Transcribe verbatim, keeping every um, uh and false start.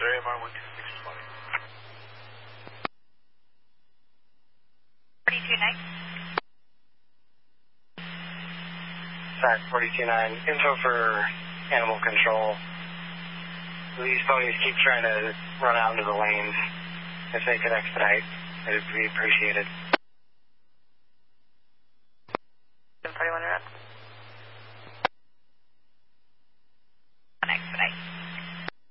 area, M R one two six twenty. forty-two nine. Sorry, forty-two nine. Info for animal control. These ponies keep trying to run out into the lanes. If they could expedite, it would be appreciated.